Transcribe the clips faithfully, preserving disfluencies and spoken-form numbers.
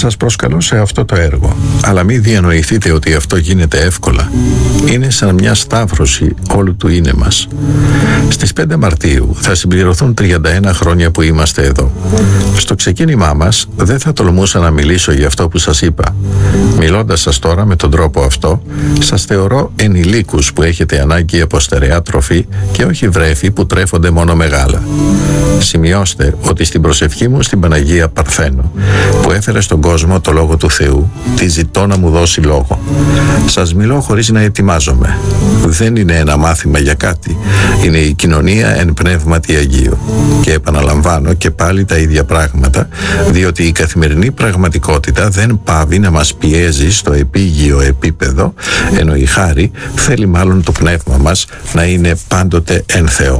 Σας προσκαλώ σε αυτό το έργο, αλλά μην διανοηθείτε ότι αυτό γίνεται εύκολα. Είναι σαν μια σταύρωση όλου του είναι μας. Στις πέντε Μαρτίου θα συμπληρωθούν τριάντα ένα χρόνια που είμαστε εδώ. Στο ξεκίνημά μας δεν θα τολμούσα να μιλήσω για αυτό που σας είπα. Μιλώντας σας τώρα με τον τρόπο αυτό, σας θεωρώ ενηλίκους που έχετε ανάγκη από στερεά τροφή και όχι βρέφη που τρέφονται μόνο μεγάλα. Σημειώστε ότι στην προσευχή μου στην Παναγία Παρθένο, που έφερε στον κόσμο το Λόγο του Θεού, τη ζητώ να μου δώσει λόγο. Σας μιλώ χωρίς να ετοιμάζομαι. Δεν είναι ένα μάθημα για κάτι. Είναι η κοινωνία εν πνεύματι Αγίου. Και επαναλαμβάνω και πάλι τα ίδια πράγματα, διότι η καθημερινή πραγματικότητα δεν πάβει να μας πιέζει στο επίγειο επίπεδο, ενώ η χάρη θέλει μάλλον το πνεύμα μας να είναι πάντοτε εν Θεό.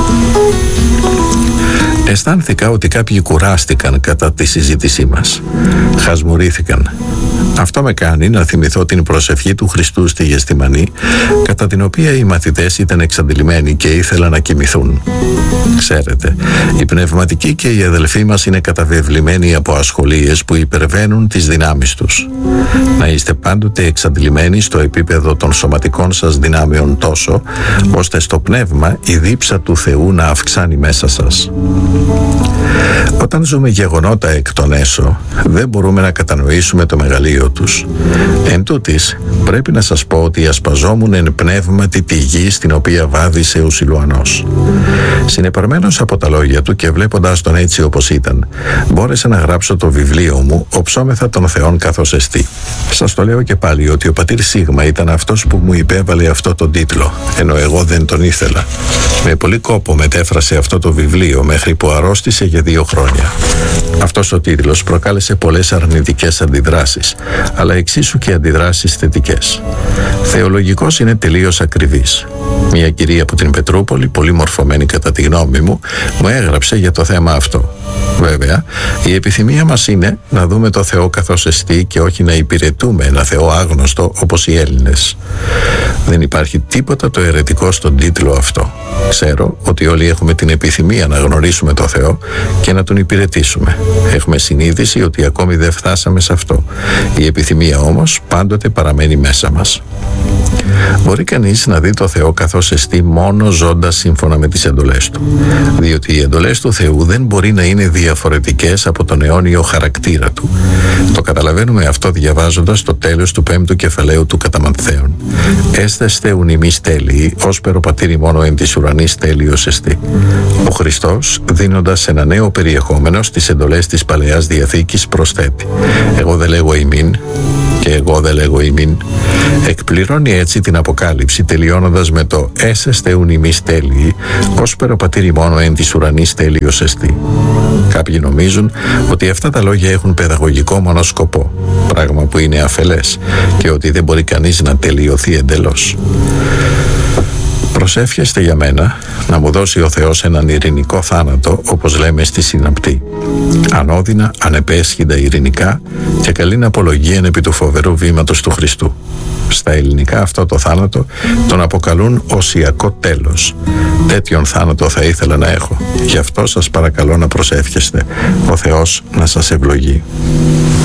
Αισθάνθηκα ότι κάποιοι κουράστηκαν κατά τη συζήτησή μας. Χασμουρήθηκαν. Αυτό με κάνει να θυμηθώ την προσευχή του Χριστού στη Γεστημανή, κατά την οποία οι μαθητές ήταν εξαντλημένοι και ήθελαν να κοιμηθούν. Ξέρετε, οι πνευματικοί και οι αδελφοί μας είναι καταβεβλημένοι από ασχολίες που υπερβαίνουν τις δυνάμεις τους. Να είστε πάντοτε εξαντλημένοι στο επίπεδο των σωματικών σας δυνάμεων τόσο, ώστε στο πνεύμα η δίψα του Θεού να αυξάνει μέσα σας. Όταν ζούμε γεγονότα εκ των έσω, δεν μπορούμε να κατανοήσουμε το μεγαλείο τους. Εν τούτοις, πρέπει να σας πω ότι ασπαζόμουν εν πνεύματι τη γη στην οποία βάδισε ο Σιλουανός. Συνεπαρμένος από τα λόγια του και βλέποντας τον έτσι όπως ήταν, μπόρεσα να γράψω το βιβλίο μου «Οψόμεθα των Θεών καθώς εστί». Σας το λέω και πάλι ότι ο πατήρ Σίγμα ήταν αυτός που μου υπέβαλε αυτό τον τίτλο, ενώ εγώ δεν τον ήθελα. Με πολύ κόπο μετέφρασε αυτό το βιβλίο μέχρι που αρρώστησε για δύο χρόνια. Αυτός ο τίτλος προκάλεσε πολλές αρνητικές αντιδράσεις, αλλά εξίσου και αντιδράσεις θετικές. Θεολογικός είναι τελείως ακριβής. Μια κυρία από την Πετρούπολη, πολύ μορφωμένη κατά τη γνώμη μου, μου έγραψε για το θέμα αυτό. Βέβαια, η επιθυμία μας είναι να δούμε το Θεό καθώς εστί και όχι να υπηρετούμε ένα Θεό άγνωστο όπως οι Έλληνες. Δεν υπάρχει τίποτα το αιρετικό στον τίτλο αυτό. Ξέρω ότι όλοι έχουμε την επιθυμία να γνωρίσουμε το Θεό και να τον υπηρετήσουμε. Έχουμε συνείδηση ότι ακόμη δεν φτάσαμε σε αυτό. Η επιθυμία όμως πάντοτε παραμένει μέσα μας. Μπορεί κανείς να δει το Θεό καθώς εστί μόνο ζώντας σύμφωνα με τις εντολές του, διότι οι εντολές του Θεού δεν μπορεί να είναι διαφορετικές από τον αιώνιο χαρακτήρα του. Το καταλαβαίνουμε αυτό διαβάζοντας το τέλος του πέμπτου κεφαλαίου του κατά Ματθαίον. «Έστεστε ουν ημείς τέλειοι, ώσπερ ο πατήρ μόνο εν της ουρανής τέλειος εστί». Ο Χριστός, δίνοντας ένα νέο περιεχόμενο στις εντολές της Παλαιάς Διαθήκης, προσθέτει «Εγώ δεν λέγω ημίν και εγώ δεν λέγω ημίν». Εκπληρώνει έτσι την Αποκάλυψη τελειώνοντας με το «Έσεστε ουν ημείς τέλειοι, ώσπερ ο πατήρ ημών εν της ουρανής τέλειος εστί». Κάποιοι νομίζουν ότι αυτά τα λόγια έχουν παιδαγωγικό μόνο σκοπό, πράγμα που είναι αφελές και ότι δεν μπορεί κανείς να τελειωθεί εντελώς. Προσεύχεστε για μένα να μου δώσει ο Θεός έναν ειρηνικό θάνατο, όπως λέμε στη συναπτή. Ανώδυνα, ανεπέσχυντα ειρηνικά και καλήν απολογίαν επί του φοβερού βήματος του Χριστού. Στα ελληνικά αυτό το θάνατο τον αποκαλούν οσιακό τέλος. Τέτοιον θάνατο θα ήθελα να έχω. Γι' αυτό σας παρακαλώ να προσεύχεστε. Ο Θεός να σας ευλογεί.